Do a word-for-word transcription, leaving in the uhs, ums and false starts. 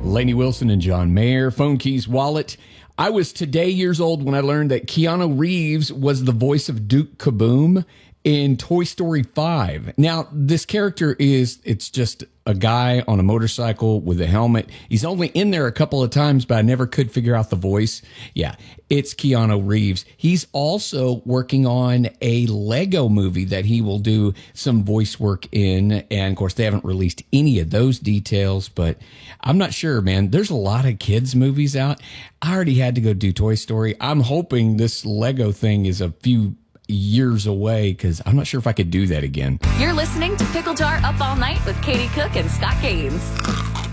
Lainey Wilson and John Mayer, Phone Keys Wallet. I was today years old when I learned that Keanu Reeves was the voice of Duke Kaboom in Toy Story five. Now, this character is, it's just a guy on a motorcycle with a helmet. He's only in there a couple of times, but I never could figure out the voice. Yeah, it's Keanu Reeves. He's also working on a Lego movie that he will do some voice work in. And of course, they haven't released any of those details, but I'm not sure, man. There's a lot of kids' movies out. I already had to go do Toy Story. I'm hoping this Lego thing is a few years away because I'm not sure if I could do that again. You're listening to Pickle Jar Up All Night with Katie Cook and Scott Gaines.